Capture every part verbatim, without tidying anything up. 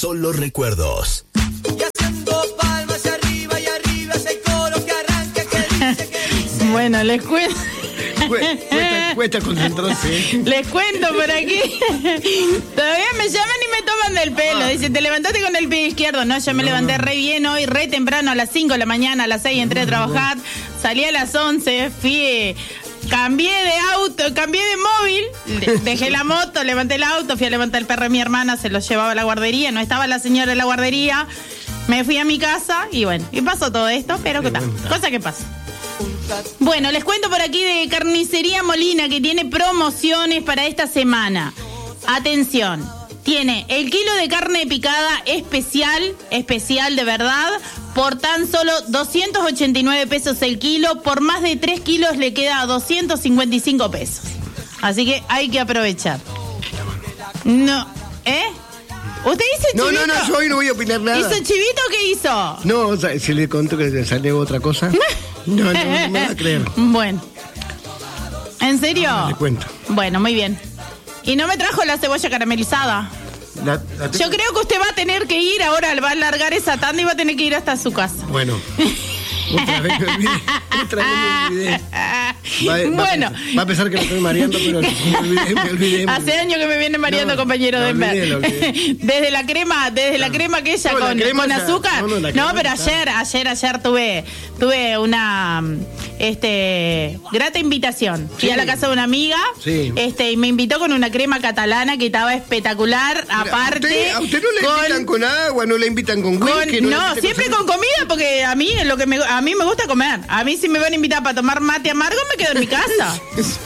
solo recuerdos. Y haciendo palmas y arriba y arriba es el coro que arranca, que dice, que dice. Bueno, les cuento. Cuesta, cuesta concentrarse. ¿eh? Les cuento por aquí. Todavía me llaman y me toman del pelo. Ah. Dicen, te levantaste con el pie izquierdo. No, yo me No, levanté no. re bien hoy, re temprano, a las cinco de la mañana, a las seis entré a trabajar. Salí a las once, fui... eh, Cambié de auto, cambié de móvil, de- dejé la moto, levanté el auto, fui a levantar el perro de mi hermana, se lo llevaba a la guardería, no estaba la señora en la guardería, me fui a mi casa y bueno, y pasó todo esto, pero ¿qué tal? Cosa que pasa. Bueno, les cuento por aquí de Carnicería Molina que tiene promociones para esta semana. Atención, tiene el kilo de carne picada especial, especial de verdad, por tan solo doscientos ochenta y nueve pesos el kilo, por más de tres kilos le queda a doscientos cincuenta y cinco pesos. Así que hay que aprovechar. No, ¿eh? ¿Usted dice No, chivito? no, no, yo hoy no voy a opinar nada. ¿Hizo chivito o qué hizo? No, o sea, si le conto que le salió otra cosa. No, no, no me va a creer. Bueno. ¿En serio? No, le cuento. Bueno, muy bien. ¿Y no me trajo la cebolla caramelizada? La- la tengo- Yo creo que usted va a tener que ir ahora, va a largar esa tanda y va a tener que ir hasta su casa. Bueno. Otra vez me olvidé. Otra vez me olvidé. Va, va Bueno. a pensar, va a pensar que me estoy mareando, pero me olvidé, me olvidé. me Hace olvidé. años que me viene mareando, No, compañero lo de olvidé, Denver. lo olvidé. Desde la crema, desde la crema aquella No, la con, crema con ya- azúcar. no, no, la No, crema pero está. ayer, ayer, ayer tuve, tuve una este grata invitación. Fui Sí. a la casa de una amiga, Sí. este, y me invitó con una crema catalana que estaba espectacular. Mira, Aparte, ¿A usted, a usted no le invitan con agua, no le invitan con con- whisky? no, le invitan siempre cerveza? con comida, porque a mí lo que me, a mí me gusta comer. A mí si me van a invitar para tomar mate amargo, me quedo en mi casa.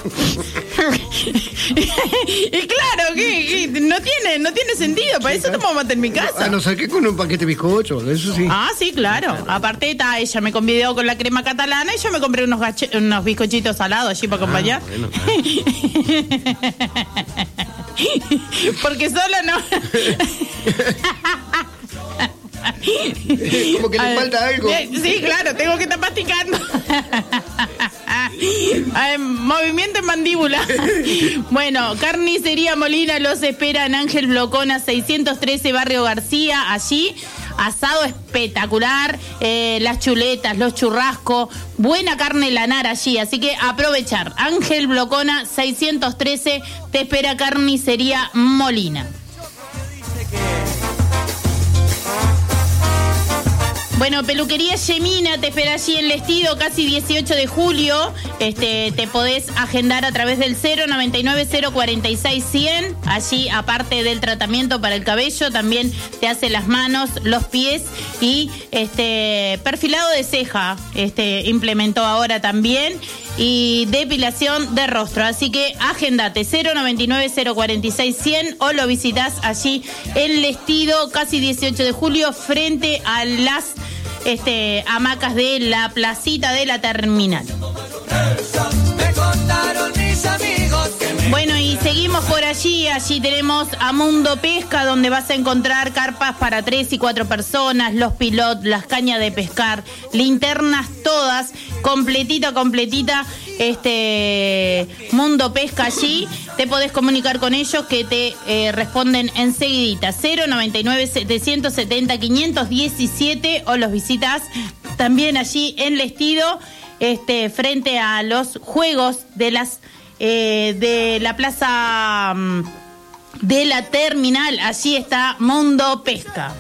Y claro, que, que no tiene, no tiene sentido, para eso tomo mate en mi casa. A no ser que con un paquete de bizcocho, eso sí. Ah, sí, claro. Aparte, ta, ella me convidó con la crema catalana y yo me compré unos, gache- unos bizcochitos salados allí para acompañar. bueno, Porque solo no. Como que le falta algo. Eh, Sí, claro, tengo que estar masticando. Ay, movimiento en mandíbula. Bueno, Carnicería Molina los espera en Ángel Blocona seiscientos trece, Barrio García. Allí, asado espectacular, eh, las chuletas, los churrascos, buena carne lanar allí. Así que aprovechar. Ángel Blocona seiscientos trece, te espera Carnicería Molina. Bueno, Peluquería Yemina te espera allí en Lestido, casi dieciocho de julio. Este, te podés agendar a través del cero noventa y nueve, cero cuarenta y seis, cien. Allí, aparte del tratamiento para el cabello, también te hace las manos, los pies y este perfilado de ceja. Este implementó ahora también. Y depilación de rostro. Así que agendate cero noventa y nueve, cero cuarenta y seis, cien o lo visitas allí en Lestido, casi dieciocho de julio, frente a las este, hamacas de la placita de la terminal. Me contaron mis amigos que me... Bueno, y seguimos por allí. Allí tenemos a Mundo Pesca, donde vas a encontrar carpas para tres y cuatro personas, los pilot, las cañas de pescar, linternas todas, completita, completita. Este Mundo Pesca allí. Te podés comunicar con ellos que te eh, responden enseguidita. cero noventa y nueve, setecientos setenta, quinientos diecisiete o los visitas también allí en Lestido, este, frente a los juegos de las eh, de la plaza mm, de la terminal. Allí está Mundo Pesca.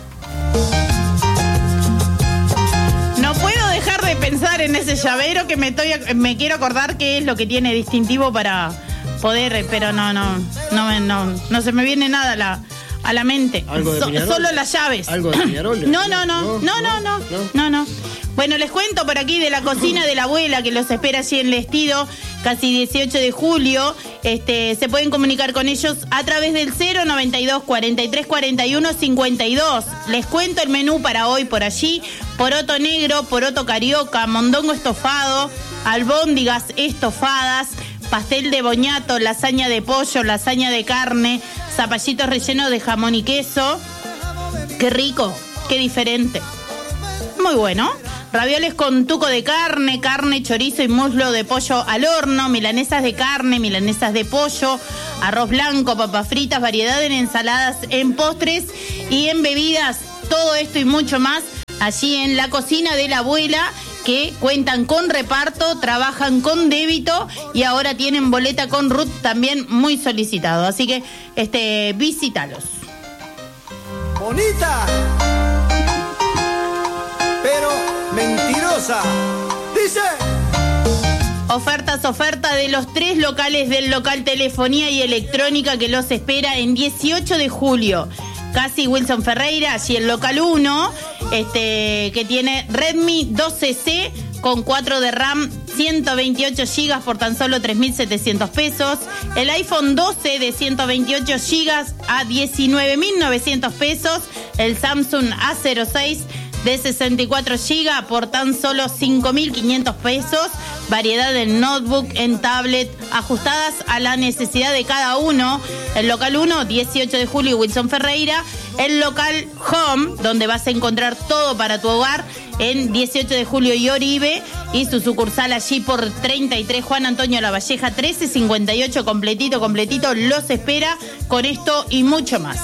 No puedo dejar de pensar en ese llavero que me estoy me quiero acordar qué es lo que tiene distintivo para poder, pero no no no me- no no se me viene nada a la a la mente. ¿Algo de So- Peñarol? solo las llaves. ¿Algo de Peñarol? No, no, no, no, no, no, no, no. Bueno, les cuento por aquí de la cocina de la abuela que los espera allí en Lestido, casi dieciocho de julio. Este, se pueden comunicar con ellos a través del cero noventa y dos, cuarenta y tres, cuarenta y uno, cincuenta y dos. Les cuento el menú para hoy por allí: poroto negro, poroto carioca, mondongo estofado, albóndigas estofadas, pastel de boñato, lasaña de pollo, lasaña de carne, zapallitos rellenos de jamón y queso. Qué rico, qué diferente. Muy bueno. ravioles con tuco de carne, carne, chorizo y muslo de pollo al horno, milanesas de carne, milanesas de pollo, arroz blanco, papas fritas, variedad en ensaladas, en postres y en bebidas. Todo esto y mucho más allí en la cocina de la abuela, que cuentan con reparto, trabajan con débito y ahora tienen boleta con R U T también muy solicitado. Así que este visítalos. Bonita, pero mentirosa. Dice. Ofertas, oferta de los tres locales del local Telefonía y Electrónica que los espera en dieciocho de julio. Casi Wilson Ferreira, allí el local uno, este, que tiene Redmi doce C con cuatro de RAM, ciento veintiocho gigas por tan solo tres mil setecientos pesos. El iPhone doce de ciento veintiocho gigas a diecinueve mil novecientos pesos. El Samsung A cero seis de sesenta y cuatro gigas por tan solo cinco mil quinientos pesos. Variedad en notebook, en tablet, ajustadas a la necesidad de cada uno. El local uno, dieciocho de julio, Wilson Ferreira. El local Home, donde vas a encontrar todo para tu hogar, en dieciocho de julio y Oribe. Y su sucursal allí por treinta y tres, Juan Antonio Lavalleja, trece cincuenta y ocho, completito, completito. Los espera con esto y mucho más.